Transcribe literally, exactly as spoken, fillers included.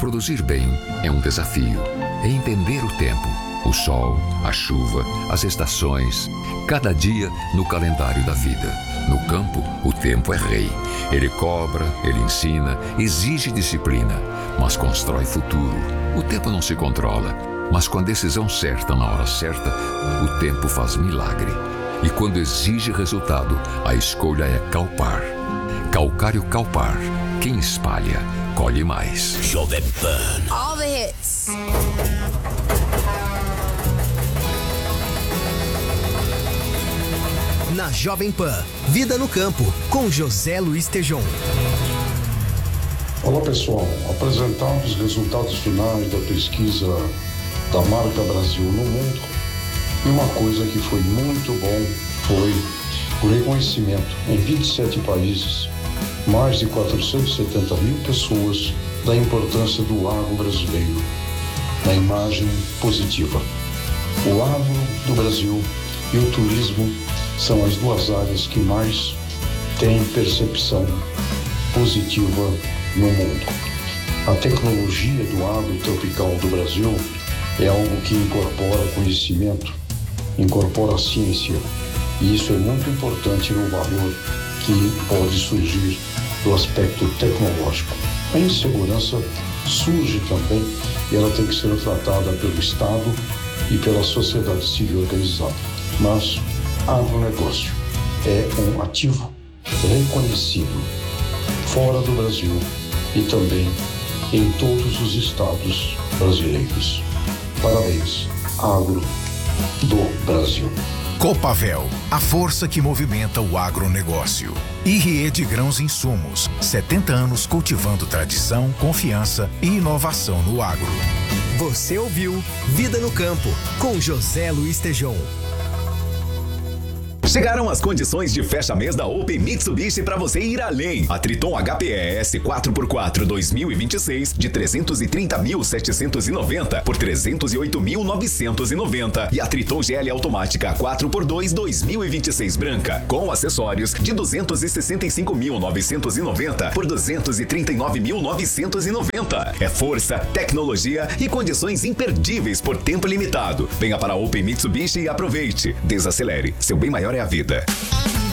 Produzir bem é um desafio. É entender o tempo, o sol, a chuva, as estações, cada dia no calendário da vida. No campo, o tempo é rei. Ele cobra, ele ensina, exige disciplina, mas constrói futuro. O tempo não se controla, mas com a decisão certa na hora certa, o tempo faz milagre. E quando exige resultado, a escolha é Calpar. Calcário Calpar. Quem espalha, colhe mais. Jovem Pan. All the hits. Na Jovem Pan, Vida no Campo, com José Luiz Tejon. Olá pessoal, apresentados os resultados finais da pesquisa da marca Brasil no mundo, e uma coisa que foi muito bom foi o reconhecimento em vinte e sete países, mais de quatrocentas e setenta mil pessoas, da importância do agro brasileiro na imagem positiva. O agro do Brasil e o turismo são as duas áreas que mais têm percepção positiva no mundo. A tecnologia do agro tropical do Brasil é algo que incorpora conhecimento, incorpora ciência, e isso é muito importante no valor que pode surgir do aspecto tecnológico. A insegurança surge também e ela tem que ser tratada pelo Estado e pela sociedade civil organizada. Mas agronegócio é um ativo reconhecido fora do Brasil e também em todos os estados brasileiros. Parabéns, agro do Brasil. Copavel, a força que movimenta o agronegócio. I R E de Grãos e Insumos, setenta anos cultivando tradição, confiança e inovação no agro. Você ouviu Vida no Campo, com José Luiz Tejon. Chegaram as condições de fecha-mês da Open Mitsubishi para você ir além. A Triton H P E S quatro por quatro dois mil e vinte e seis de trezentos e trinta mil setecentos e noventa por trezentos e oito mil novecentos e noventa e a Triton G L automática quatro por dois dois mil e vinte e seis branca com acessórios de duzentos e sessenta e cinco mil novecentos e noventa por duzentos e trinta e nove mil novecentos e noventa. É força, tecnologia e condições imperdíveis por tempo limitado. Venha para a Open Mitsubishi e aproveite. Desacelere. Seu bem maior é a vida.